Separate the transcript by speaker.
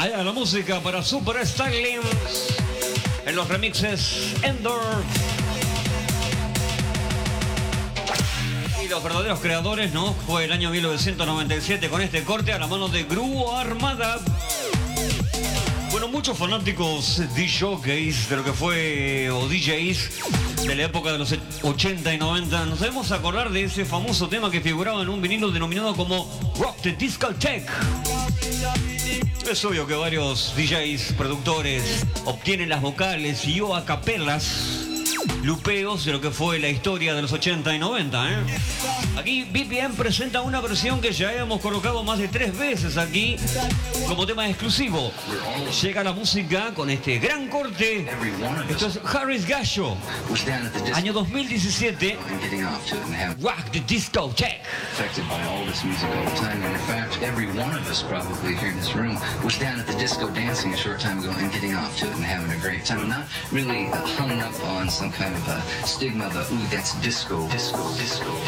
Speaker 1: Allá la música para Super Styling en los remixes Endor. Y los verdaderos creadores, ¿no? Fue el año 1997 con este corte a la mano de Grúa Armada. Bueno, muchos fanáticos DJs de lo que fue, o DJs de la época de los 80 y 90, nos debemos acordar de ese famoso tema que figuraba en un vinilo denominado como Rock the Discotheque. Es obvio que varios DJs, productores, obtienen las vocales y o a capelas, lupeos de lo que fue la historia de los 80 y 90, ¿eh? Aquí BPM presenta una versión que ya hemos colocado más de 3 veces aquí como tema exclusivo. Llega la música con este gran corte. Esto es Harris Gallo, año 2017. Rock the Discotheque.
Speaker 2: Affected by all this music all the time, and in fact, every one of us probably here in this room was down at the disco dancing a short time ago and getting off to it and having a great time. Not really hung up on some kind of a stigma of, ooh, that's disco.